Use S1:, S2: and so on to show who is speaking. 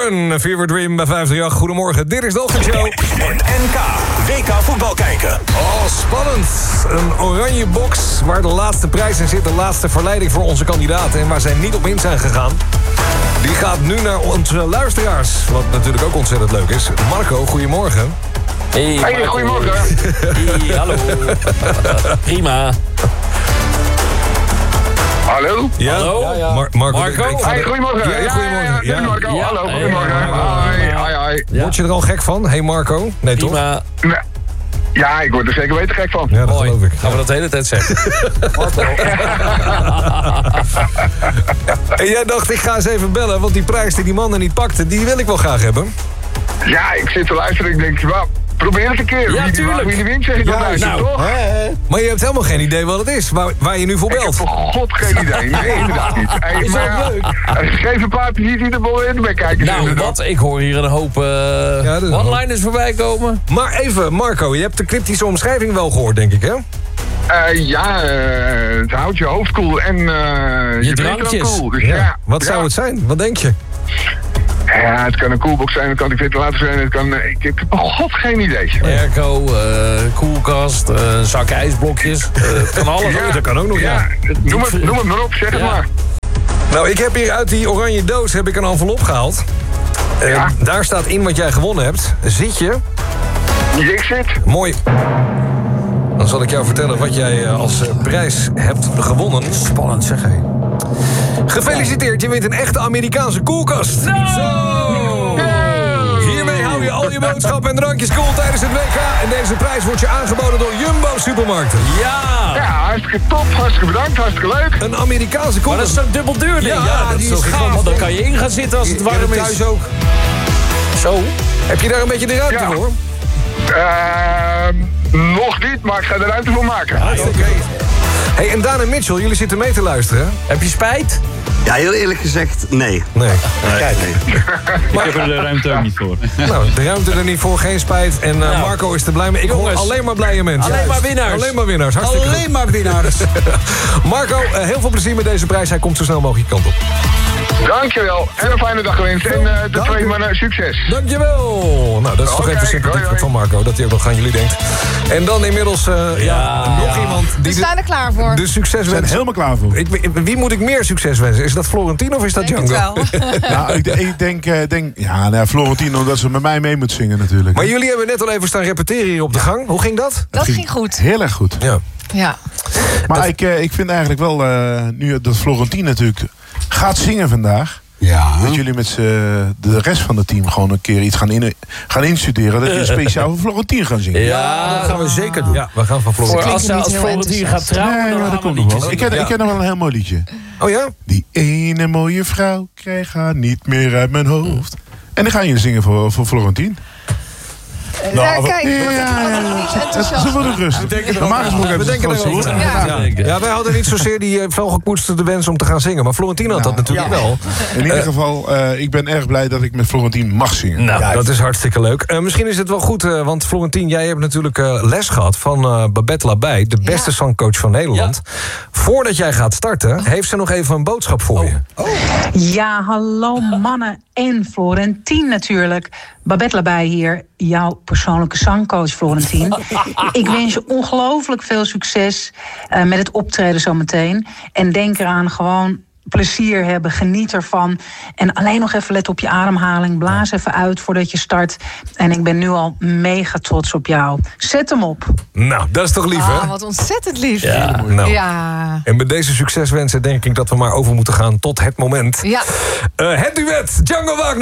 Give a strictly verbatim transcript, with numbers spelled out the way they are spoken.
S1: Run, Fever Dream bij vijf drie acht. Goedemorgen, dit is de ochtendshow.
S2: Het N K, W K voetbal kijken.
S1: Oh, spannend. Een oranje box waar de laatste prijs in zit. De laatste verleiding voor onze kandidaten. En waar zij niet op in zijn gegaan. Die gaat nu naar onze luisteraars. Wat natuurlijk ook ontzettend leuk is. Marco, goedemorgen.
S3: Hey,
S4: hey goedemorgen.
S3: Hey, hallo. Prima.
S4: Hallo?
S1: Ja?
S3: Hallo?
S1: Ja, ja. Mar Marco,
S3: Marco?
S1: Ik, ik
S4: Hey, goedemorgen.
S1: Ja,
S4: Ja,
S1: goedemorgen.
S4: ja, ja,
S1: Ja.
S4: Marco.
S3: Ja.
S4: Hallo,
S3: Hey,
S4: goedemorgen.
S3: hey,
S4: Hoi, hoi, hoi.
S3: Ja.
S1: Word je er al gek van? Hey Marco? Nee, toch?
S3: Prima.
S4: Nee. Ja, ik word er zeker weten gek van.
S1: Ja, dat
S3: Mooi.
S1: geloof ik.
S3: Gaan we dat de hele tijd zeggen. Marco.
S1: En jij dacht, ik ga eens even bellen, want die prijs die die mannen niet pakten, die wil ik wel graag hebben.
S4: Ja, ik zit te luisteren en ik denk, well, probeer het een keer.
S3: Ja,
S4: wie,
S3: tuurlijk.
S4: wie die wint, zeg ik
S1: Ja,
S4: altijd,
S3: nou,
S4: toch?
S1: Maar je hebt helemaal geen idee wat het is, waar, waar je nu voor
S4: Ik heb
S1: belt.
S4: voor god geen idee. Nee, inderdaad niet. Hey,
S3: Is
S4: maar
S3: dat
S4: ja,
S3: leuk?
S4: eh, geef een paar precies die er wel in bij kijken.
S3: Nou, wat? Ik hoor hier een hoop uh,
S1: dat is
S3: one-liners voorbij komen.
S1: Maar even, Marco, je hebt de cryptische omschrijving wel gehoord, denk ik, hè?
S4: Uh, ja, uh, het houdt je hoofd koel en uh, je,
S3: Je
S4: drinkt er ook
S3: drankjes.
S4: koel. Dus ja.
S1: Wat zou
S4: ja.
S1: het zijn? Wat denk je?
S4: Ja, het kan een koelbox zijn, het kan een ventilator zijn, het kan... uh, ik heb oh god geen idee.
S3: Airco, uh, koelkast, uh, zak ijsblokjes. Uh, het kan alles.
S4: Ja,
S1: dat kan ook nog, ja.
S4: Noem het, noem het maar op, zeg het
S3: Ja.
S4: maar.
S1: Nou, ik heb hier uit die oranje doos heb ik een envelop gehaald. Uh,
S4: Ja.
S1: Daar staat in wat jij gewonnen hebt. Zit je?
S4: Ik zit.
S1: Mooi. Dan zal ik jou vertellen wat jij uh, als uh, prijs hebt gewonnen. Spannend, zeg hé. Gefeliciteerd, je wint een echte Amerikaanse koelkast.
S3: No!
S1: Zo! Hiermee hou je al je boodschappen en drankjes koel tijdens het W K. En deze prijs wordt je aangeboden door Jumbo Supermarkten.
S3: Ja!
S4: Ja, hartstikke top, hartstikke bedankt, hartstikke leuk.
S1: Een Amerikaanse
S3: Maar dat
S1: koelkast.
S3: is zo dubbel duur,
S1: Ja,
S3: ja, ja,
S1: dat
S3: die
S1: is
S3: is
S1: toch
S3: gaaf.
S1: gaaf,
S3: Want dan
S1: toch?
S3: kan je in gaan zitten als het warm is.
S1: thuis ook.
S3: Zo.
S1: Heb je daar een beetje de ruimte
S4: Ja.
S1: voor?
S4: Uh, nog niet, maar ik ga er ruimte voor maken.
S1: Oké. Hey, en Daan en Mitchell, jullie zitten mee te luisteren.
S3: Heb je spijt?
S5: Ja, heel eerlijk gezegd, nee.
S1: Nee.
S5: Kijk, nee.
S6: Ik heb er de ruimte ook niet voor.
S1: Nou, de ruimte er niet voor, geen spijt. En uh,
S3: Nou.
S1: Marco is er blij mee. Ik hoor
S3: Jongens.
S1: alleen maar blije mensen.
S3: Alleen maar winnaars.
S1: Alleen maar winnaars. Hartstikke goed.
S5: Alleen maar winnaars.
S1: Marco, uh, heel veel plezier met deze prijs. Hij komt zo snel mogelijk je kant op.
S4: Dankjewel, en een fijne dag gewenst. En uh, de twee mannen, succes.
S1: Dankjewel. Nou, dat is toch
S4: Oké,
S1: even sympathiek
S4: hoi, hoi.
S1: van Marco. Dat hij ook nog aan jullie denkt. En dan inmiddels uh, ja,
S3: Ja.
S1: nog
S3: Ja.
S1: iemand
S7: We
S1: die
S7: staan er klaar voor.
S1: de, de succes
S6: We zijn
S1: wenst.
S6: helemaal klaar voor.
S1: Ik, wie moet ik meer succes wensen? Is dat Florentine of is dat
S7: Denk het
S1: Django?
S7: wel.
S6: Nou, ik, ik denk, eh, denk ja, nou, ja, Florentino, dat ze met mij mee moet zingen natuurlijk.
S1: Maar jullie hebben net al even staan repeteren hier op de gang. Hoe ging dat?
S7: Dat ging goed.
S6: Heel erg goed.
S1: Ja.
S7: Ja.
S6: Maar ik, eh, ik vind eigenlijk wel, eh, nu dat Florentine natuurlijk gaat zingen vandaag...
S5: Ja.
S6: dat jullie met z'n- de rest van het team gewoon een keer iets gaan, in, gaan instuderen... dat jullie speciaal voor Florentine gaan zingen.
S3: Ja,
S5: dat gaan we zeker doen.
S1: Ja, we gaan van
S3: Voor
S1: Florentine.
S3: als,
S7: Klinkt
S3: als
S7: niet heel
S3: Florentine gaat
S7: enthousiast.
S3: trouwen,
S6: Nee,
S3: dan
S6: maar
S3: gaan
S6: dat
S3: we
S6: komt nog wel.
S3: liedjes.
S6: Ik ken, ik ken nog wel een heel mooi liedje.
S1: Oh ja?
S6: Die ene mooie vrouw krijg haar niet meer uit mijn hoofd. En dan gaan jullie zingen voor, voor Florentine.
S7: Ja, kijk,
S6: Ja,
S7: wat
S6: ja, ja,
S7: een niet
S6: Ze
S7: enthousiast.
S6: wordt rustig. Normaal gesproken hebben
S1: We
S6: ze
S1: denken
S6: het gewoon
S1: erover.
S6: zo.
S7: Ja.
S1: Ja, wij hadden niet zozeer die uh, felgekoesterde wens om te gaan zingen. Maar Florentine had dat natuurlijk
S6: Ja.
S1: wel.
S6: In ieder geval, uh, ik ben erg blij dat ik met Florentine mag zingen.
S1: Nou, ja, dat is hartstikke leuk. Uh, misschien is het wel goed, uh, want Florentine, jij hebt natuurlijk uh, les gehad van uh, Babette Labij, de beste
S7: Ja.
S1: zangcoach van Nederland. Voordat jij gaat starten, heeft ze nog even een boodschap voor je.
S8: Ja, hallo mannen en Florentine natuurlijk. Babette Labij hier, jouw persoonlijke zangcoach Florentine. Ik wens je ongelooflijk veel succes uh, met het optreden zometeen. En denk eraan, gewoon plezier hebben, geniet ervan. En alleen nog even let op je ademhaling. Blaas even uit voordat je start. En ik ben nu al mega trots op jou. Zet hem op.
S1: Nou, dat is toch lief, hè?
S7: Ah, wat ontzettend lief.
S3: Ja.
S1: Nou.
S7: Ja.
S1: En met deze succeswensen denk ik dat we maar over moeten gaan tot het moment.
S7: Ja.
S1: Uh, het duet, Django Wagner.